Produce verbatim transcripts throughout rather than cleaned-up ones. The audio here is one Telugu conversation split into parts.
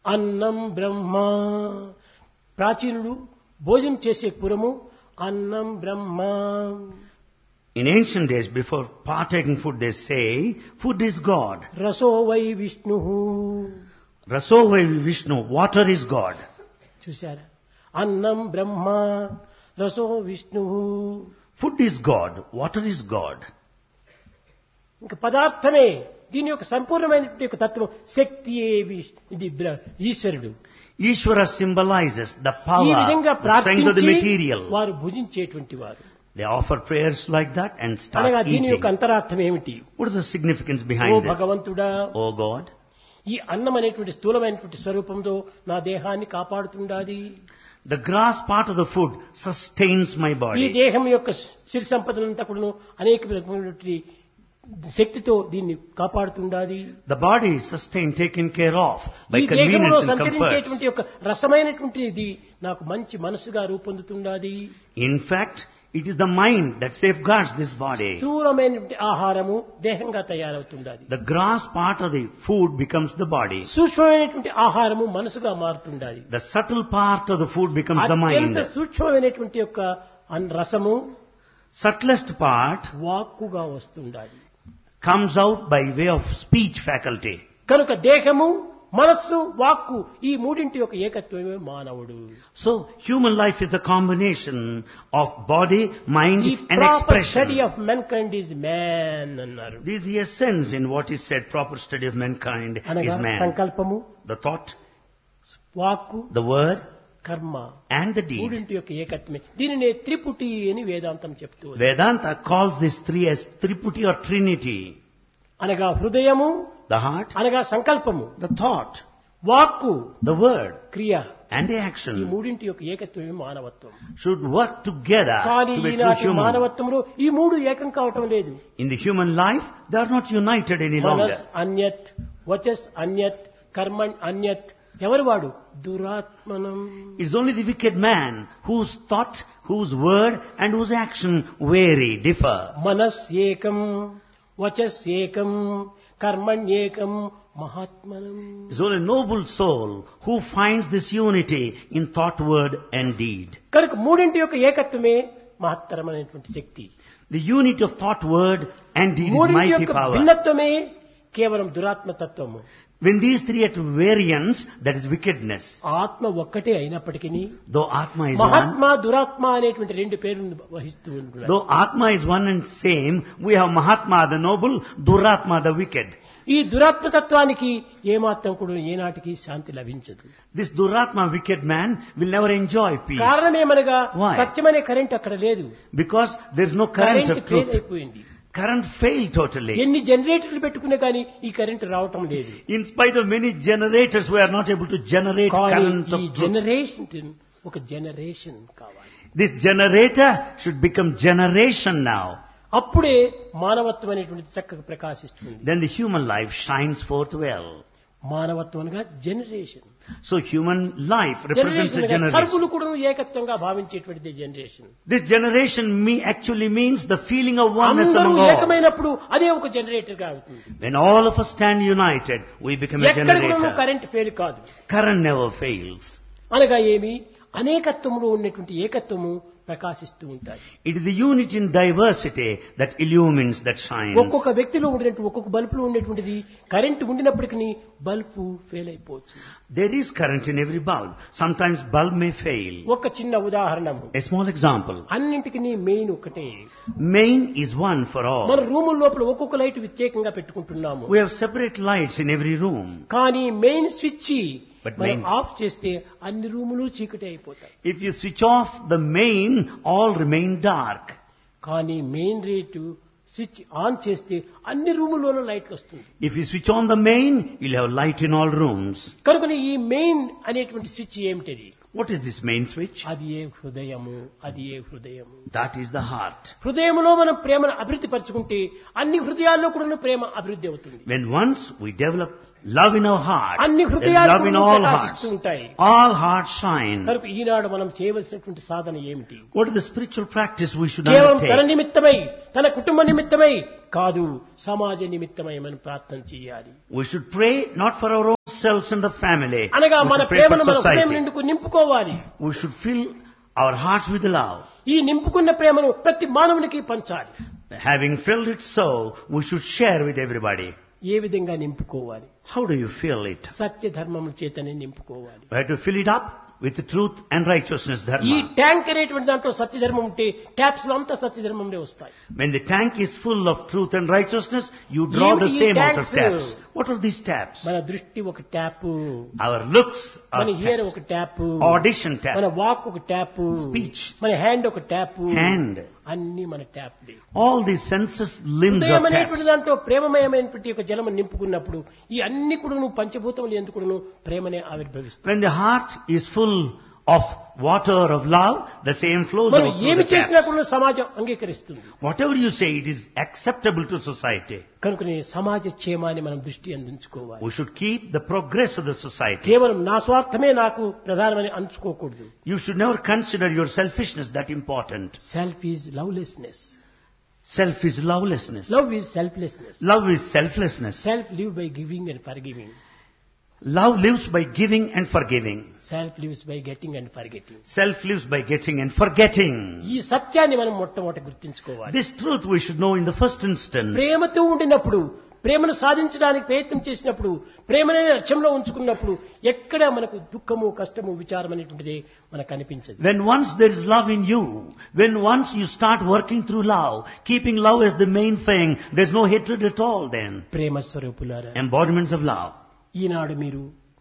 అన్నం బ్రహ్మ. ప్రాచీనులు భోజనం చేసే పురము అన్నం బ్రహ్మ. In ancient days, before partaking food, they say, food is God. రసో why Vishnu. Raso vai Vishnu, water is God. చూశారా? అన్నం బ్రహ్మ రసో Vishnu. Food is God, water is God. ఇంకా పదార్థమే దీని యొక్క సంపూర్ణమైనటువంటి తత్వం. శక్తియే ఇది ఈశ్వరుడు. Ishvara symbolizes the ఈ power, విధంగా the strength of the ప్రార్థించి material. వారు భుజించేటువంటి వారు. They offer prayers like that and అనగా start దీని eating. యొక్క అంతరార్థం ఏమిటి? What is the significance oh behind this? భగవంతుడా, Oh God, ఈ అన్నం అనేటువంటి స్థూలమైనటువంటి స్వరూపంతో నా దేహాన్ని కాపాడుతుండాది. the grass part of the food sustains my ఈ body. దేహం యొక్క సిరి సంపదలంతా కూడా అనేక విధమైనటువంటి శక్తితో దీన్ని కాపాడుతుండాది. The body is sustained, taken care of by ఈ దేహంలో convenience and comfort. సంచరించేటువంటి యొక్క రసమైనటువంటి ఇది నాకు మంచి మనసుగా రూపొందుతుండాది. In fact, it is the mind that safeguards this body. స్థూలమైనటువంటి ఆహారము దేహంగా తయారవుతుండాది. The grass part of the food becomes the body. సూక్ష్మమైనటువంటి ఆహారము మనసుగా మారుతుండాది. The subtle part of the food becomes the అత్యంత mind. సూక్ష్మమైనటువంటి యొక్క అన్- రసము Subtlest part వాక్కుగా వస్తుండాలి. comes out by way of speech faculty. కనుక దేహము మనస్సు వాక్కు ఈ మూడింటి యొక్క ఏకత్వమే మానవుడు. So, human life is the combination of body, mind the and proper study expression. Of మెన్కైండ్ is man అన్నారు. This is the essence in what is said, proper study of mankind అనగా is man. సంకల్పము, The thought, వాక్కు, the word కర్మ and the deed. మూడింటి యొక్క ఏకత్వమే. దీనినే త్రిపుటి అని వేదాంతం చెప్తూ ఉంది. Vedanta calls these three as Triputi or Trinity. అనగా హృదయము, The heart, అనగా సంకల్పము, the thought, వాక్కు, the word క్రియ, and the ఈ action మూడింటి యొక్క ఏకత్వమే మానవత్వం. should work together కానీ to be true ఈనాటి human. మానవత్వంలో ఈ మూడు ఏకం కావటం లేదు. In the human life, they are not united any మనస్ longer. అన్యత్, వచస్ అన్యత్, కర్మణ్ అన్యత్. ఎవరు వాడు? దురాత్మనం. It's only the wicked man whose thought, whose word and whose action vary, differ. మనస్ ఏకం, వచస్ ఏకం, కర్మణ్ ఏకం, మహాత్మనం. It's only a noble soul who finds this unity in thought, word and deed. కనుక మూడింటి యొక్క ఏకత్వమే మహత్తరమైనటువంటి శక్తి. The unity of thought, word and deed is మూడింటి mighty యొక్క power. భిన్నత్వమే కేవలం దురాత్మతత్వము. When these three are at variance, that is wickedness. ఆత్మ ఒక్కటే అయినప్పటికీ Though Atma is one, మహాత్మ దురాత్మ అనేటువంటి రెండు పేర్లను వహిస్తూ ఉంటున్నారు. though Atma is one and same, we have Mahatma the noble, Duratma the wicked. ఈ దురాత్మతత్వానికి ఏమాత్రం కూడా ఏనాటికి శాంతి లభించదు. This Duratma wicked man will never enjoy peace. కారణమేమనగా Why? సత్యమనే current అక్కడ లేదు. Because there is no current current of fail truth. అయిపోయింది. Current failed totally. ఎన్ని జనరేటర్లు పెట్టుకునే కానీ ఈ కరెంట్ రావటం లేదు. In spite of many generators, we are not able to generate కానీ current ఈ of truth. జనరేషన్ ఒక జనరేషన్ కావాలి. This generator should become generation now. అప్పుడే మానవత్వం అనేటువంటిది చక్కగా ప్రకాశిస్తుంది. Then the human life shines forth well. మానవత్వం అనగా generation. So human life represents a generation generation. సర్వులు కూడా ఏకత్వంగా భావించేటువంటిది generation. This generation me actually means the feeling of oneness అందరూ among all. ఏకమైనప్పుడు అదే ఒక జనరేటర్ గా అవుతుంది. When all of us stand united, we become a ఎక్కడ కూడా generator. కరెంట్ ఫెయిల్ కాదు. Current never fails. అనగా ఏమి? అనేకత్వంలో ఉన్నటువంటి ఏకత్వము ప్రకాశిస్తూ ఉంటాయి. It is the unity in diversity that illumines, that shines. ఒక్కొక్క వ్యక్తిలో ఉండేటువంటి ఒక్కొక్క బల్బులో ఉండేటువంటిది కరెంట్ ఉండినప్పటికీ బల్బు ఫెయిల్ అయిపోవచ్చు. There is current in every bulb. Sometimes bulb may fail. ఒక చిన్న ఉదాహరణ. A small example. అన్నింటికి మెయిన్ ఒకటే. Main is one for మన all. రూముల లోపల ఒక్కొక్క లైట్ ప్రత్యేకంగా పెట్టుకుంటున్నాము. We have separate lights in every room. కానీ మెయిన్ స్విచ్ But మనం main- ఆఫ్ చేస్తే అన్ని రూములు చీకటి అయిపోతాయి. If you switch off the main, all remain dark. కానీ మెయిన్ రేటు స్విచ్ ఆన్ చేస్తే అన్ని రూముల్లోనూ లైట్లు వస్తుంది. If you switch on the main, you'll have light in all rooms. కనుక ఈ మెయిన్ అనేటువంటి స్విచ్ ఏమిటది? What is this main switch? అది ఏ హృదయము, అది ఏ హృదయము. That is the heart. హృదయంలో మనం ప్రేమను అభివృద్ధి పరచుకుంటే అన్ని హృదయాల్లో కూడా ప్రేమ అభివృద్ధి అవుతుంది. When once we develop love in our heart, అన్ని there's హృదయాలు love in కూడా all ప్రకాశిస్తూ hearts. ఉంటాయి. All hearts shine. కనుక ఈనాడు మనం చేయవలసినటువంటి సాధన ఏమిటి? What is the spiritual practice we should కేవలం తన undertake? నిమిత్తమై, తన కుటుంబ నిమిత్తమై కాదు, సమాజ నిమిత్తమై మనం ప్రార్థన చేయాలి. We should pray not for our own ourselves and the family. అనగా We మన should pray for ప్రేమను మన హృదయం society. నిండుకు నింపుకోవాలి. We should fill our hearts with love. ఈ నింపుకున్న ప్రేమను ప్రతి మానవునికి పంచాలి. Having filled it so, we should share with everybody. ఏ విధంగా నింపుకోవాలి? How do you fill it? సత్య ధర్మముల చేతనే నింపుకోవాలి. We have to fill it up with truth and righteousness, ఈ dharma. ట్యాంక్ అనేటువంటి దాంట్లో సత్యధర్మం ఉంటే ట్యాప్స్ లో అంతా సత్యధర్మంలో వస్తాయి. When the tank is full of truth and righteousness, you draw the ఏమిటి ఈ same out of tanks? taps. What are these taps? మన దృష్టి ఒక ట్యాప్, Our looks are మన హియర్ taps. ఒక ట్యాప్, Audition మన tap. వాక్ ఒక ట్యాప్, Speech. మన హ్యాండ్ ఒక ట్యాప్, Hand. అన్ని మన tap. All these senses, limbs హృదయం are అనేటువంటి taps. దాంట్లో ప్రేమమయమైనటువంటి ఒక జలము నింపుకున్నప్పుడు ఈ అన్ని కూడా నువ్వు పంచభూతములు ఎందుకు నువ్వు ప్రేమనే ఆవిర్భవిస్తుంది. When the heart is full of water of love, the same flows మనం out through ఏమి the చేసినా taps. కూడా సమాజం అంగీకరిస్తుంది. Whatever you say, it is acceptable to society. కనుకనే సమాజ క్షేమాన్ని మనం దృష్టి అందించుకోవాలి. We should keep the progress of the society. కేవలం నా స్వార్థమే నాకు ప్రధానమని అంచుకోకూడదు. You should never consider your selfishness that important. Self is lovelessness. Self is lovelessness. Love is selflessness. Love is selflessness. Self live by giving and for giving. Love lives by giving and forgiving. Self lives by getting and for getting. Self lives by getting and forgetting. ఈ సత్యాన్ని మనం మొట్టమొదట గుర్తించుకోవాలి. This truth we should know in the first instance. ప్రేమతో ఉండినప్పుడు, ప్రేమను సాధించడానికి ప్రయత్నం చేసినప్పుడు, ప్రేమనే లక్ష్యంలో ఉంచుకున్నప్పుడు ఎక్కడ మనకు దుఃఖము, కష్టము, విచారం అనేటువంటిది మనకు కనిపించదు. When once there is love in you, when once you start working through love, keeping love as the main thing, there's no hatred at all then. ప్రేమ స్వరూపులారా, Embodiments of love. ఈనాడు మీరు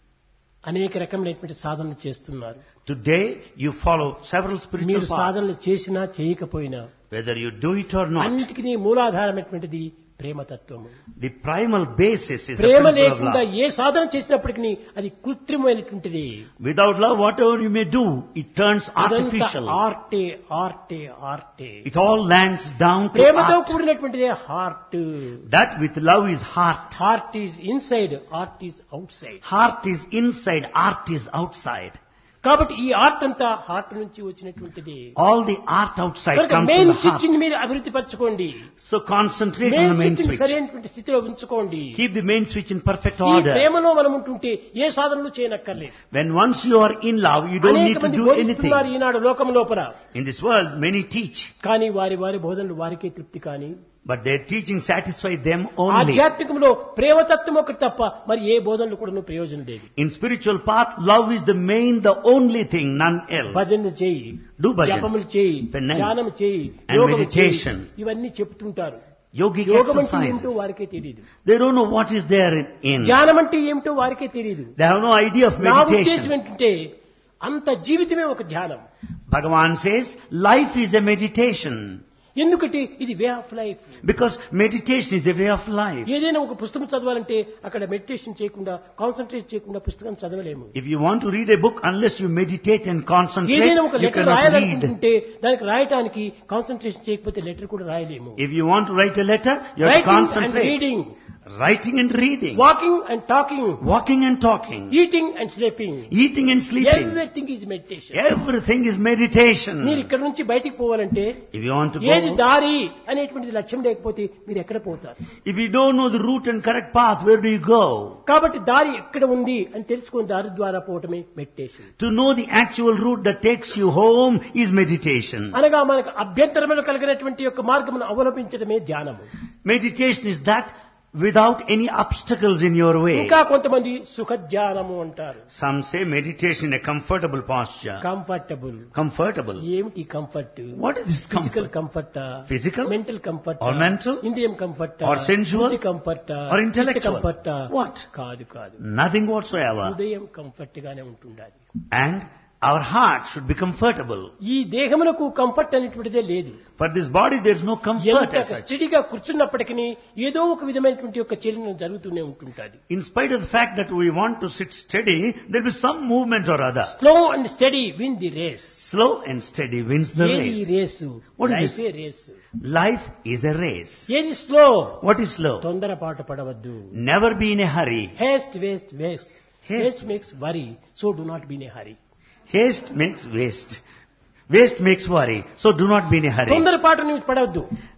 అనేక రకమైనటువంటి సాధనలు చేస్తున్నారు. Today you follow several spiritual మీరు సాధనలు paths. చేసినా చేయకపోయినా Whether you do it or not, అన్నిటికీ మూలాధారమైనటువంటిది ప్రేమతత్వము. the primal basis is the Prema principle of లేకుండా love. ఏ సాధన చేసినప్పటికీ అది కృత్రిమైనటువంటిది. Without love, whatever you may do, it turns artificial. ఆర్టే ఆర్టే ఆర్టే It all lands down to ప్రేమతో art. కూడినటువంటిదే heart. That with love is heart. Heart is inside, art is out side. Heart is inside, art is outside. కాబట్టి ఈ ఆర్ట్ అంతా హార్ట్ నుంచి వచ్చినటువంటిది. All the art outside కనుక comes main from the switch heart. ని మీరు అభివృద్ధి పరచుకోండి. So concentrate on main the main switch switch. సరైనటువంటి స్థితిలో ఉంచుకోండి. Keep the main switch in perfect ఈ order. ప్రేమలో మనం ఉంటుంటే ఏ సాధనలు చేయనక్కర్లేదు. When once you are in love, you don't need అనేక to మంది do anything. బోధిస్తున్నారు ఈనాడు లోకం లోపల. In this world, many teach, కానీ వారి వారి బోధనలు వారికే తృప్తి. కానీ but their teaching satisfies them only. ఆధ్యాత్మికంలో ప్రేమతత్వం ఒకటి తప్ప మరి ఏ బోధనలు కూడా ప్రయోజనం లేదు. In spiritual path, love is the main, the only thing, none else. భజనలు చేయి, Do bhajans, జపములు చేయి, penance, ధ్యానం చేయి, and యోగము చేయి, meditation. ఇవన్నీ చెప్తుంటారు. Yogic యోగం అంటే ఏమిటో exercises. వారికే తెలియదు. They don't know what is there in. ధ్యానం అంటే ఏమిటో వారికే తెలియదు. They have no idea of నా ఉద్దేశం meditation. ఏంటంటే అంత జీవితమే ఒక ధ్యానం. Bhagavan says, life is a meditation. ఎందుకంటే ఇది way of life. Because meditation is a way of life. ఏదైనా ఒక పుస్తకం చదవాలంటే అక్కడ మెడిటేషన్ చేయకుండా, కాన్సన్ట్రేట్ చేయకుండా పుస్తకం చదవలేము. If you want to read a book, unless you meditate and concentrate, ఏదైనా ఒక you లెటర్ cannot read. రాయాలనుకుంటే దానికి రాయటానికి కాన్సన్ట్రేషన్ చేయకపోతే లెటర్ కూడా రాయలేము. If you want to write a letter, you have to writing and concentrate. Reading, Writing and reading. Walking and talking, Walking and talking. Eating and sleeping, Eating and sleeping. Everything is meditation. Everything is meditation. మీరు ఇక్కడ నుంచి బయటికి పోవాలంటే If you want to ఏది go, దారి అనేటువంటిది లక్ష్యం లేకపోతే మీరు ఎక్కడ పోతారు? if you don't know the route and correct path, where do you go? కాబట్టి దారి ఎక్కడ ఉంది అని తెలుసుకుని దారి ద్వారా పోవటమే meditation. To know the actual route that takes you home is meditation. అనగా మనకు అభ్యంతరములు కలిగినటువంటి యొక్క మార్గమును అవలంబించడమే ధ్యానము. Meditation is that without any obstacles in your way. ఇంకా కొంతమంది సుఖ ధ్యానము అంటారు. Some say meditation in a comfortable posture. Comfortable. Comfortable. ఏమిటి comfort? What is this physical comfort? Comfort, Physical? Mental comfort, Or mental? ఇంద్రియం comfort, Or sensual? Comfort, Or intellectual? Comfort. What? కాదు కాదు. Nothing whatsoever. హృదయం కంఫర్ట్ గానే ఉంటుండాలి. And our heart should be comfortable. ఈ దేహమునకు కంఫర్ట్ అనేటువంటిదే లేదు. For this body there is no comfort ఎంత as such. స్టడీగా కూర్చున్నప్పటికీ ఏదో ఒక విధమైనటువంటి యొక్క చలనం జరుగుతూనే ఉంటుంటది. In spite of the fact that we want to sit steady, there will be some movement or other. Slow and study win the race. Slow and steady wins the ఏది ఈ race. రేసు? What is లైఫే this? Race. Life is a race. ఏది స్లో? What is slow? తొందరపాటు పడవద్దు. Never be in a hurry. Heist waste waste. Haste. Heist makes worry, so do not be in a hurry. Haste makes waste. Waste makes worry. So do not be in a hurry. తొందరపాటు నువ్వు పడవద్దు.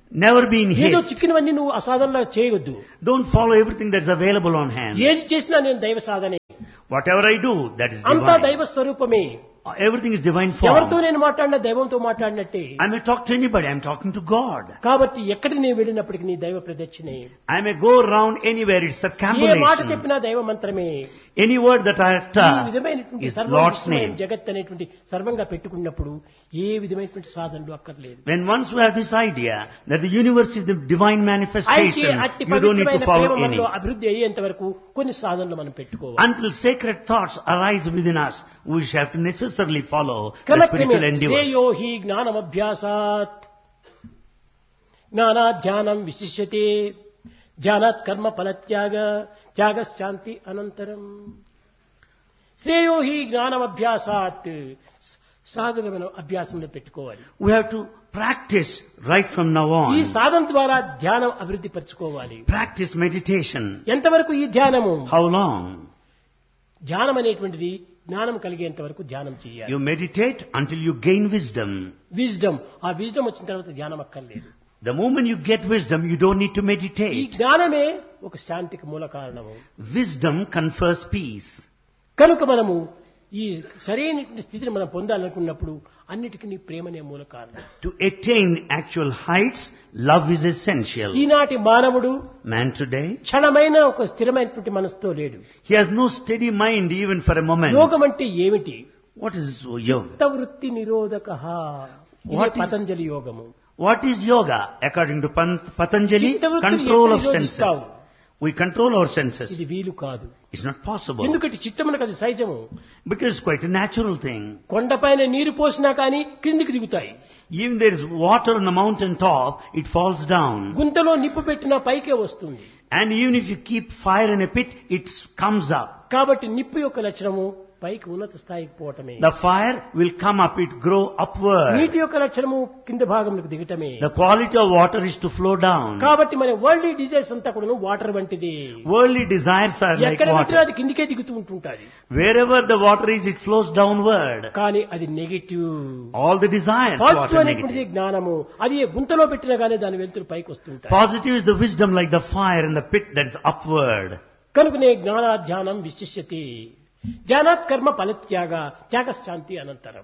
Never be in ఏదో haste. చిక్కినవన్నీ నువ్వు అసాధనలా చేయవద్దు. Don't follow everything that's available on hand. ఏది చేసినా నేను దైవ సాధనే, Whatever I do, that is అంతా divine. దైవ స్వరూపమే. Everything is divine ఎవరితో form. నేను మాట్లాడినా దైవంతో మాట్లాడినట్టే. I may talk to anybody, I am talking to God. కాబట్టి ఎక్కడికి నేను వెళ్ళినప్పటికీ నీ దైవ ప్రదక్షిణే. I may go around anywhere, it's ఏ మాట circumambulation. చెప్పినా దైవ మంత్రమే. Any word that I ఈ utter విధమైనటువంటి is సర్వం Lord's విశ్వమయం name. జగత్ అనేటువంటి సర్వంగా పెట్టుకున్నప్పుడు ఏ విధమైనటువంటి సాధనలు అక్కర్లేదు. When once we have this idea that the universe is the divine అయితే manifestation, అట్టి you don't need to పవిత్రమైన follow ప్రేమ any. మనలో అభివృద్ధి అయ్యేంత వరకు కొన్ని సాధనలు మనం పెట్టుకోవాలి. Until sacred thoughts arise within us, we shall have to necessarily follow the క్రమక్రమే spiritual endeavors. శ్రేయో హి జ్ఞానమభ్యాసాత్ జ్ఞానాధ్యానం విశిష్యతే ధ్యానాత్ కర్మ ఫలత్యాగ త్యాగశాంతి అనంతరం. శ్రేయో హి జ్ఞానమభ్యాసాత్ సాధనమైన అభ్యాసంలో పెట్టుకోవాలి. We have to practice right from now ఈ on. సాధన ద్వారా ధ్యానం అభివృద్ధి పరచుకోవాలి. Practice meditation. ఎంతవరకు ఈ ధ్యానము? How long? ధ్యానం అనేటువంటిది జ్ఞానం కలిగేంత వరకు ధ్యానం చేయాలి. You meditate until you gain wisdom. Wisdom, ఆ విజ్డమ్ వచ్చిన తర్వాత ధ్యానం అక్కర్లేదు. The moment you get wisdom, you don't need to ఈ meditate. జ్ఞానమే ఒక శాంతికి మూల కారణము. Wisdom confers peace. కనుక మనము ఈ సరైనటువంటి స్థితిని మనం పొందాలనుకున్నప్పుడు అన్నిటికీ ప్రేమనే మూల కారణం. To attain actual heights, love is essential. ఈనాటి మానవుడు Man today, క్షణమైన ఒక స్థిరమైనటువంటి మనసుతో లేడు. he has no steady mind even for a moment. యోగం అంటే ఏమిటి? What is yoga? చిత్తవృత్తి నిరోధక. What is- పతంజలి యోగము. What is yoga? According to Pan- Patanjali, చిత్తవృత్తిని control ఎట్లా of senses. నిరోధిస్తావు? We control our senses. ఇది వీలు కాదు. It's not possible. ఎందుకంటే చిత్తమునకు అది సహజము. Because it's quite a natural thing. కొండపైన నీరు పోసినా కానీ క్రిందికి దిగుతాయి. Even there is water on the mountain top, it falls down. గుంతలో నిప్పు పెట్టినా పైకే వస్తుంది. And even if you keep fire in a pit, it comes up. కాబట్టి నిప్పు యొక్క లక్షణము పైకి ఉన్నత స్థాయికి పోవటమే. The fire will come up, it grow upward. నీటి యొక్క లక్షణము కింద భాగంలోకి దిగటమే. The quality of water is to flow down. కాబట్టి మన వరల్డ్ డిజైర్స్ అంతా కూడా వాటర్ వంటిది. Worldly desires are like ఎక్కడ పెట్టినా water. అది కిందికే దిగుతూ ఉంటుంటాది. Wherever the water is, it flows downward. కానీ అది negative. All the desires, positive water అనేటువంటిది negative. జ్ఞానము. అది గుంతలో పెట్టినా కానీ దాని వెలుతురు పైకి వస్తుంటాయి. Positive is the wisdom like the fire in the pit that is upward. కనుకనే జ్ఞానాధ్యానం విశిష్యతి ధ్యానాత్ కర్మ ఫలత్యాగ త్యాగశాంతి అనంతరం.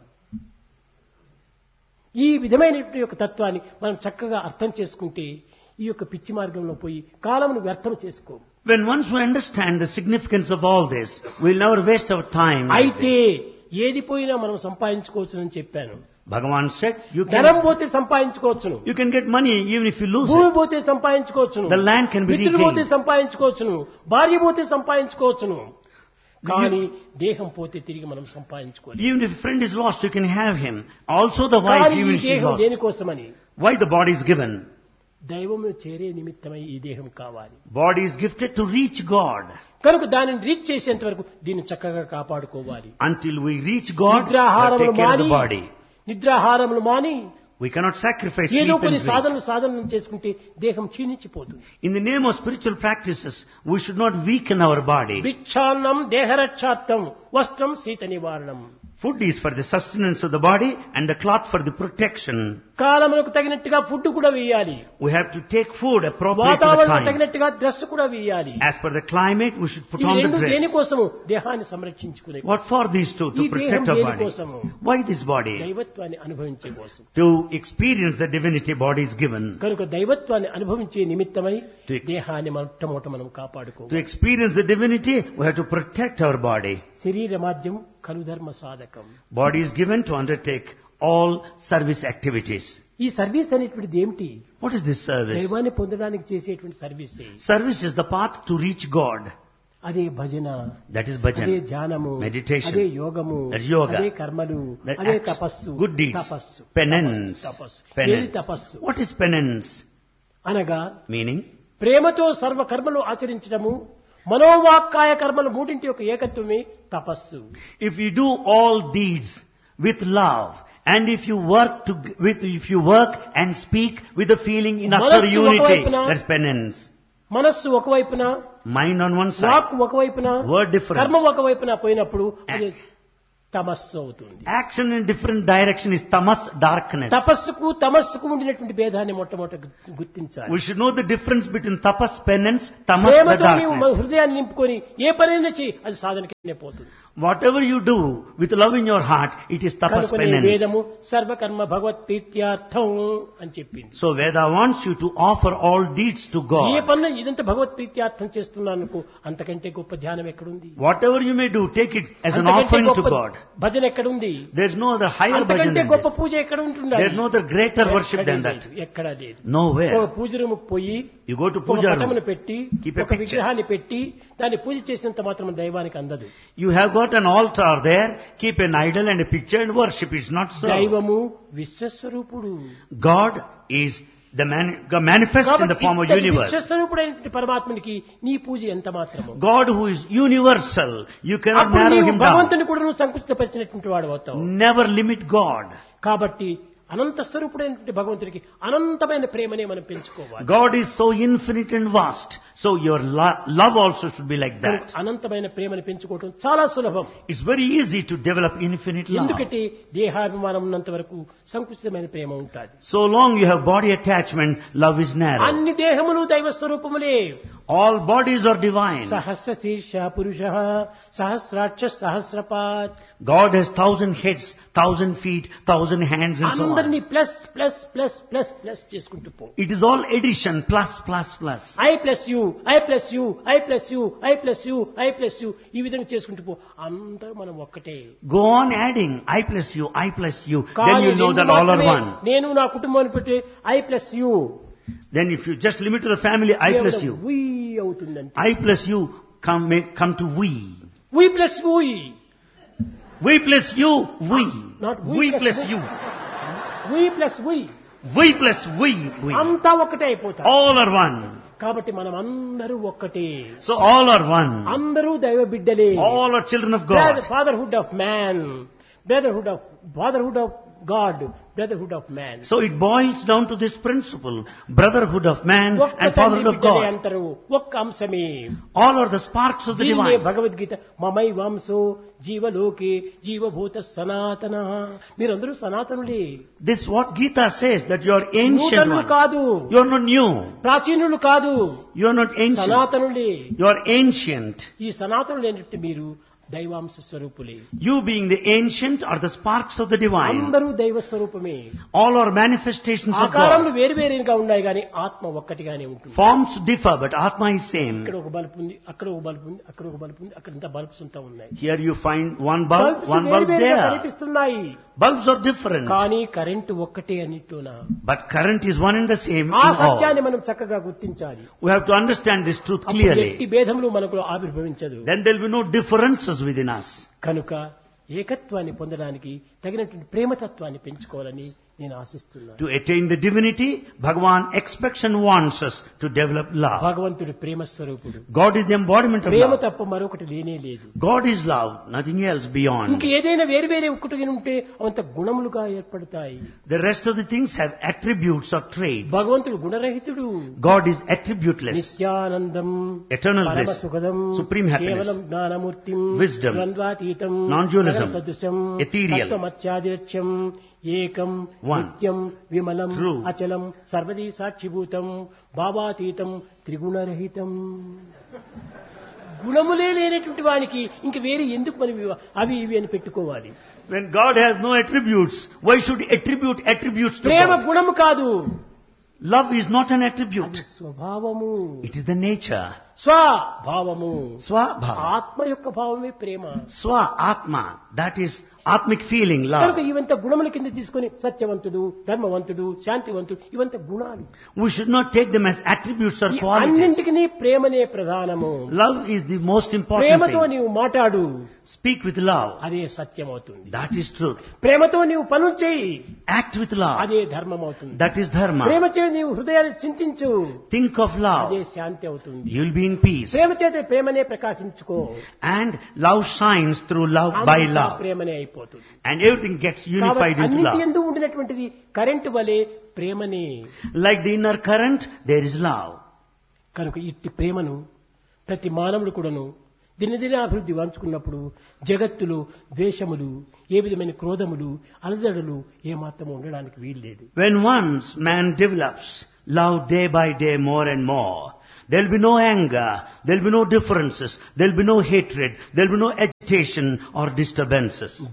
ఈ విధమైనటువంటి యొక్క తత్వాన్ని మనం చక్కగా అర్థం చేసుకుంటే ఈ యొక్క పిచ్చి మార్గంలో పోయి కాలమును వ్యర్థం చేసుకో. When once we understand the significance of all this, we'll never waste our time. like అయితే this. ఏది పోయినా మనం సంపాదించుకోవచ్చునని చెప్పాను. Bhagavan said, you ధనం can, పోతే సంపాదించుకోవచ్చును, you can get money even if you lose భూమి it. పోతే సంపాదించుకోవచ్చును, The land can be మిత్రులు పోతే regained. సంపాదించుకోవచ్చును, భార్య పోతే సంపాదించుకోవచ్చును. కానీ దేహం పోతే తిరిగి మనం సంపాదించుకోవాలి. Even if a friend is lost, you can have him. Also the wife, కానీ ఈ even if she is దేహం lost. దేనికోసమని? Why the body is given? దైవము చేరే నిమిత్తమై ఈ దేహం కావాలి. Body is gifted to reach God. కనుక దానిని రీచ్ చేసేంత వరకు దీన్ని చక్కగా కాపాడుకోవాలి. Until we reach God, we have to నిద్రాహారములు take care of the మాని body. నిద్రాహారములు మాని We cannot sacrifice ఏదో sleep కొన్ని and drink. సాధనలు సాధనలు చేసుకుంటే దేహం క్షీణించిపోతుంది. In the name of spiritual practices, we should not weaken our body. భిక్షాన్నం దేహరక్షార్థం వస్త్రం శీత నివారణం. Food is for the sustenance of the body and the cloth for the protection. కాలములకు తగినట్టుగా ఫుడ్ కూడా వేయాలి. We have to take food appropriate to the వాతావరణం time. తగినట్టుగా డ్రెస్ కూడా వేయాలి. As per the climate, we should put ఈ on the రెండు dress. దేనికోసము? దేహాన్ని సంరక్షించుకునే What for these two? ఈ To దేహం protect our body. దేనికోసము? Why this body? దైవత్వాన్ని అనుభవించే కోసం. To experience the divinity body is given. కనుక దైవత్వాన్ని అనుభవించే నిమిత్తమై To ex- దేహాన్ని మొట్టమొదట మనం కాపాడుకో. To experience the divinity, we have to protect our body. శరీర మాధ్యం కలు ధర్మ సాధకం. Body is given to undertake all service activities. ఈ సర్వీస్ అనేటువంటిది ఏమిటి? What is this service? దైవాన్ని పొందడానికి చేసేటువంటి service. Service is the path to reach God. అదే భజన, That is అదే bhajan. ధ్యానము, Meditation. అదే యోగము, That's yoga. అదే కర్మలు, That అదే acts, తపస్సు, good deeds, తపస్సు, penance, తపస్సు, ఏది penance. తపస్సు What is penance? అనగా Meaning, ప్రేమతో సర్వ కర్మలు ఆచరించడము, మనోవాక్కాయ కర్మలు మూడింటి యొక్క ఏకత్వమే తపస్సు. if you do all deeds with love, and if you work to, with, if you work and speak with the feeling in utter మనస్సు unity, ఒకవైపున, that's penance. మనస్సు ఒకవైపున, Mind on one side, walk ఒకవైపున, word different. కర్మ ఒకవైపున పోయినప్పుడు అది తమస్సు అవుతుంది. Action in different direction is tamas, darkness. తపస్సుకు తమస్సుకు ఉండినటువంటి భేదాన్ని మొట్టమొదట గుర్తించాలి. We should know the difference between tapas, penance, tamas, the ప్రేమతో నీవు darkness. హృదయాన్ని నింపుకొని ఏ పనైనా చేయి, అది సాధనకే పోతుంది. Whatever you do with love in your heart, it is tapas, కనుకనే penance. వేదము సర్వకర్మ భగవత్ ప్రీత్యార్థం అని చెప్పింది. So Veda wants you to offer all deeds to A God. పనులు ఇదంతా భగవత్ ప్రీత్యార్థం చేస్తున్నాను, అంతకంటే గొప్ప ధ్యానం ఎక్కడుంది? Whatever you may do, take it as an అంతకంటే offering to గొప్ప God. భజన ఎక్కడుంది? There is no other higher bhajan అంతకంటే than గొప్ప this. పూజ ఎక్కడ ఉంటుందా? There is no other greater worship than that. ఎక్కడా లేదు. ఒక Nowhere. పూజ రూముకు పోయి You go to ఒక puja పటమును room. పెట్టి Keep a ఒక picture. విగ్రహాన్ని పెట్టి దాన్ని పూజ చేసినంత మాత్రం దైవానికి అందదు. You have got an altar there, keep an idol and a picture and worship. It's not so. దైవము విశ్వస్వరూపుడు. God is the man, God manifests in the form of universe. విశ్వస్వరూపుడైన పరమాత్మనికి నీ పూజ ఎంత మాత్రము. God who is universal, you cannot అప్పుడు narrow నీవు him down. భగవంతుని కూడా నువ్వు సంకుచితపరిచినటువంటి వాడు అవుతావు. Never limit God. కాబట్టి అనంత స్వరూపుడైనటువంటి భగవంతుడికి అనంతమైన ప్రేమనే మనం పెంచుకోవాలి. God is so infinite and vast, so your lo- love also should be like that. అనంతమైన ప్రేమను పెంచుకోవడం చాలా సులభం. It's very easy to develop infinite love. ఎందుకంటే దేహాభిమానం ఉన్నంత వరకు సంకుచితమైన ప్రేమ ఉంటుంది. So long you have body attachment, love is narrow. అన్ని దేహములు దైవ స్వరూపములే. All bodies are divine. సహస్ర శీర్ష పురుష సహస్రాక్ష సహస్రపాత్. God has thousand heads, thousand feet, thousand hands and so అందరినీ on. Plus plus plus plus plus చేసుకుంటూ పో. It is all addition, plus, plus, plus. I plus you I plus you I plus you I plus you I plus you ఈ విధంగా చేసుకుంటూ పో. అందరూ మనం ఒక్కటే. Go on adding, I plus you, I plus you. Then కానీ you know నిన్ను that all are మాత్రమే one. నేను నా కుటుంబాన్ని పెట్టి I plus you Then if you just limit to the family, I plus you. We అవుతుందంటే I plus you come, make, come to we. We plus we We plus you, we. Not we We plus plus we. you. We plus we We plus we, we. అంతా ఒకటే అయిపోతారు. All are one. కాబట్టి మనం అందరూ ఒక్కటే. So all are one. అందరూ దైవ బిడ్డలే. All are children of God. Fatherhood of man, brotherhood of fatherhood of God, brotherhood of man. So it boils down to this principle, brotherhood of man ఒక్క and తండ్రి fatherhood of బిడ్డలే God. అంటారు. ఒక్క అంశమే. All are the sparks of the దీన్నే divine. భగవద్గీత మమై వాంసో జీవలోకే జీవభూత సనాతన. మీరందరూ సనాతనులే. This what Gita says, that you are ancient నూతనులు one. కాదు, You are not new. ప్రాచీనులు కాదు, You are not ancient. సనాతనులే. You are ancient. ఈ సనాతనులు ఏంటంటే మీరు దైవాంశ స్వరూపులే. You being the ancient are the sparks of the divine. అందరూ దైవ స్వరూపమే. All are manifestations of ఆకారములు God. వేరు వేరుగా ఉన్నాయి కానీ ఆత్మ ఒక్కటిగానే ఉంటుంది. Forms differ, but Atma is same. ఇక్కడ ఒక బల్బు ఉంది, అక్కడ ఒక బల్బు ఉంది, అక్కడ ఒక బల్బు ఉంది, అక్కడంతా బల్బ్స్ ఉంటా ఉన్నాయి. Here you find one bulb, bulbs one వేరు bulb వేరుగా there. కనిపిస్తున్నాయి Bulbs are different, కానీ కరెంటు ఒక్కటే అన్నిట్లోనా. but current is one and the same ఆ in all. సత్యాన్ని మనం చక్కగా గుర్తించాలి. We have to understand this truth అప్పుడు clearly. ఎట్టి భేదములు మనకు ఆవిర్భవించదు. Then there will be no differences within us. కనుక ఏకత్వాన్ని పొందడానికి తగినటువంటి ప్రేమతత్వాన్ని పెంచుకోవాలని నేను ఆశిస్తున్నాను. To attain the divinity, Bhagavan expects and wants us to develop love. భగవంతుడు ప్రేమ స్వరూపుడు. God is the embodiment of Prema love. తప్ప మరొకటి లేనే లేదు. God is love, nothing else beyond. ఇంక ఏదైనా వేరు వేరే ఒక్కటి ఉంటే అవంత గుణములుగా ఏర్పడతాయి. The rest of the things have attributes or traits. భగవంతుడు గుణరహితుడు. God is attributeless, Nityanandam, eternal పరమ bliss, సుఖదం, supreme happiness, కేవలం జ్ఞానమూర్తిం, wisdom, ద్వంద్వాతీతం, non-dualism, సదృశం, ethereal, తత్వమత్యాదిరక్ష్యం, ఏకం, one, నిత్యం, విమలం, true, అచలం, సర్వదీ సాక్షిభూతం, భావాతీతం, త్రిగుణరహితం. గుణములే లేనటువంటి వానికి ఇంక వేరే ఎందుకు మనం ఇవి- అవి ఇవి అని పెట్టుకోవాలి. When God has no attributes, why should he attribute attributes to Prema God? గుణము కాదు, Love is not an attribute. అది స్వభావము, It is the nature. స్వభావము. Swabhava. ఆత్మ యొక్క భావమే ప్రేమ. Swa Atma. That is atmic feeling, కనుక love. ఇవంత గుణముల కింద తీసుకొని సత్యవంతుడు, ధర్మవంతుడు, శాంతివంతుడు ఇవంత గుణాలు. We should not take them as attributes or ఈ qualities. అన్నింటికి ప్రేమనే ప్రధానము. Love is the most important ప్రేమతో thing. నీవు మాట్లాడు, Speak with love. అదే సత్యం అవుతుంది. That is truth. ప్రేమతో నీవు పనులు చేయి, Act with love. అదే ధర్మం అవుతుంది. That is dharma. ప్రేమ చే నీవు హృదయాన్ని చింతించు, Think of love. అదే శాంతి అవుతుంది. You will be in peace. ప్రేమ చేత ప్రేమనే ప్రకాశించుకో, And love shines through love by అంతా love. ప్రేమనే అయిపోతుంది. And everything gets unified కాబట్టి into అన్నింటి love. యందు ఉండినటువంటిది కరెంటు వలె ప్రేమనే. Like the inner current, there is love. కనుక ఇట్టి ప్రేమను ప్రతి మానవుడు కూడాను దినదినాభివృద్ధి వంచుకున్నప్పుడు జగత్తులో ద్వేషములు, ఏ విధమైన క్రోధములు, అలజడులు ఏమాత్రం ఉండడానికి వీల్లేదు. When once man develops love day by day more and more, there will be no anger, there will be no differences, there will be no hatred, there will be no agitation or disturbances.